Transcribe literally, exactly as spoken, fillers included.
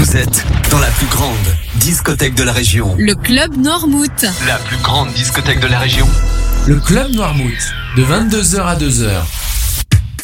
Vous êtes dans la plus grande discothèque de la région. Le Club Noirmouth. La plus grande discothèque de la région. Le Club Noirmouth, de vingt-deux heures à deux heures.